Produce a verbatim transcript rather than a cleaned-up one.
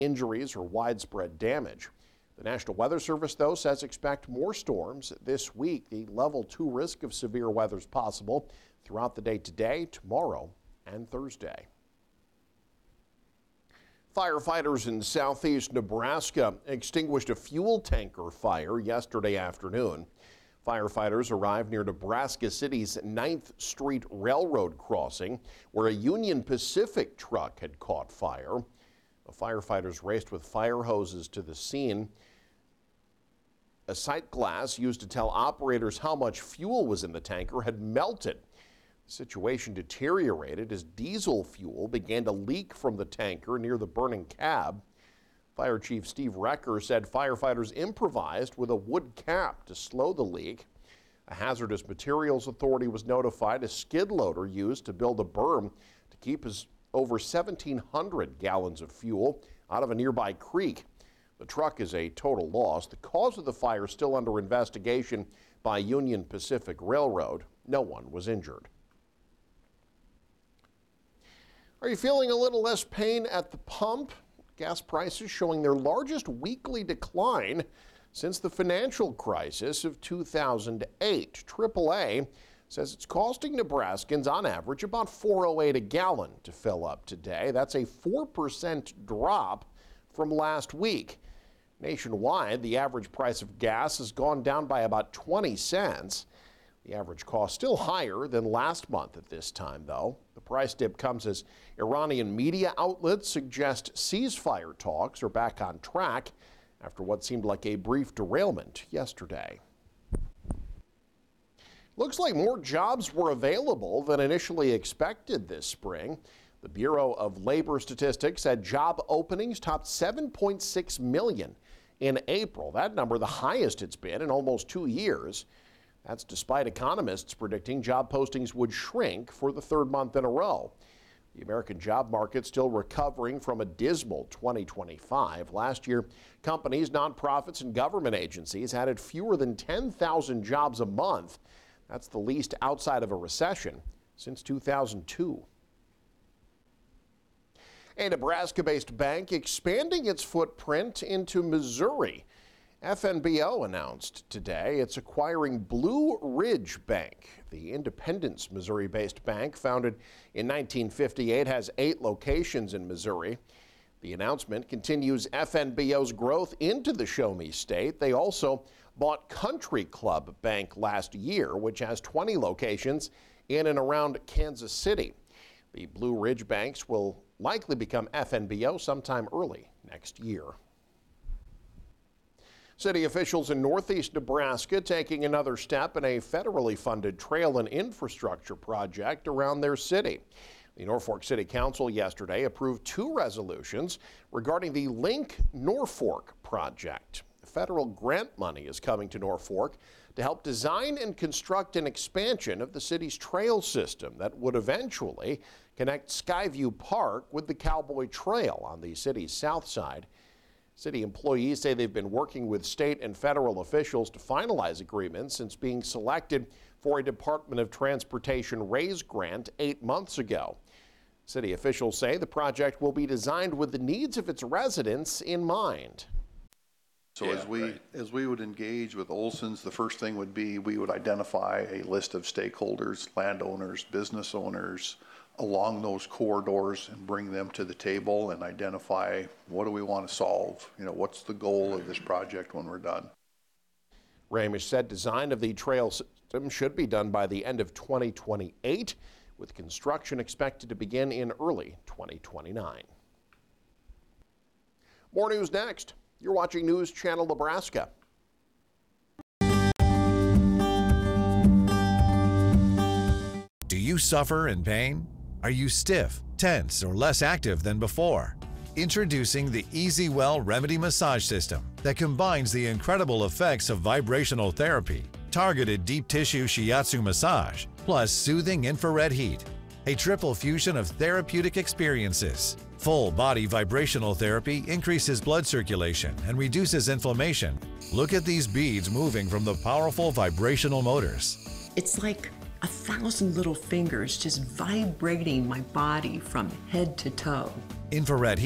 injuries or widespread damage. The National Weather Service, though, says expect more storms this week. The level two risk of severe weather is possible throughout the day today, tomorrow, and Thursday. Firefighters in southeast Nebraska extinguished a fuel tanker fire yesterday afternoon. Firefighters arrived near Nebraska City's ninth Street Railroad crossing, where a Union Pacific truck had caught fire. The firefighters raced with fire hoses to the scene. A sight glass used to tell operators how much fuel was in the tanker had melted. The situation deteriorated as diesel fuel began to leak from the tanker near the burning cab. Fire Chief Steve Recker said firefighters improvised with a wood cap to slow the leak. A hazardous materials authority was notified. A skid loader used to build a berm to keep his over seventeen hundred gallons of fuel out of a nearby creek. The truck is a total loss. The cause of the fire is still under investigation by Union Pacific Railroad. No one was injured. Are you feeling a little less pain at the pump? Gas prices showing their largest weekly decline since the financial crisis of two thousand eight. triple A says it's costing Nebraskans on average about four oh eight a gallon to fill up today. That's a four percent drop from last week. Nationwide, the average price of gas has gone down by about twenty cents. The average cost still higher than last month at this time, though. The price dip comes as Iranian media outlets suggest ceasefire talks are back on track after what seemed like a brief derailment yesterday. Looks like more jobs were available than initially expected this spring. The Bureau of Labor Statistics said job openings topped seven point six million in April. That number the highest it's been in almost two years. That's despite economists predicting job postings would shrink for the third month in a row. The American job market still recovering from a dismal twenty twenty-five. Last year, companies, nonprofits, and government agencies added fewer than ten thousand jobs a month. That's the least outside of a recession since two thousand two. A Nebraska-based bank expanding its footprint into Missouri. F N B O announced today it's acquiring Blue Ridge Bank. The Independence, Missouri-based bank, founded in nineteen fifty-eight, has eight locations in Missouri. The announcement continues F N B O's growth into the Show Me State. They also bought Country Club Bank last year, which has twenty locations in and around Kansas City. The Blue Ridge banks will likely become F N B O sometime early next year. City officials in northeast Nebraska taking another step in a federally funded trail and infrastructure project around their city. The Norfolk City Council yesterday approved two resolutions regarding the Link Norfolk project. Federal grant money is coming to Norfolk to help design and construct an expansion of the city's trail system that would eventually connect Skyview Park with the Cowboy Trail on the city's south side. City employees say they've been working with state and federal officials to finalize agreements since being selected for a Department of Transportation RAISE grant eight months ago. City officials say the project will be designed with the needs of its residents in mind. So yeah, as we right. as we would engage with Olson's, the first thing would be we would identify a list of stakeholders, landowners, business owners along those corridors and bring them to the table and identify what do we want to solve? You know, what's the goal of this project when we're done? Ramish said design of the trail system should be done by the end of twenty twenty-eight, with construction expected to begin in early twenty twenty-nine. More news next. You're watching News Channel Nebraska. Do you suffer in pain? Are you stiff, tense, or less active than before? Introducing the EasyWell Remedy Massage System that combines the incredible effects of vibrational therapy, targeted deep tissue shiatsu massage, plus soothing infrared heat. A triple fusion of therapeutic experiences. Full body vibrational therapy increases blood circulation and reduces inflammation. Look at these beads moving from the powerful vibrational motors. It's like a thousand little fingers just vibrating my body from head to toe. Infrared